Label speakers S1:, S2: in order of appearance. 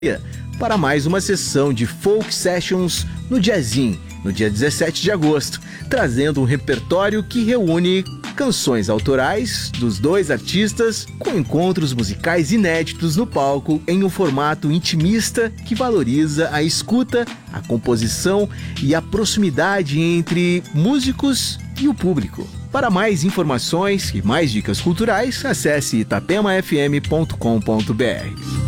S1: para mais uma sessão de Folk Sessions no Jazzin, no dia 17 de agosto, trazendo um repertório que reúne canções autorais dos dois artistas com encontros musicais inéditos no palco em um formato intimista que valoriza a escuta, a composição e a proximidade entre músicos e o público. Para mais informações e mais dicas culturais, acesse itapemafm.com.br.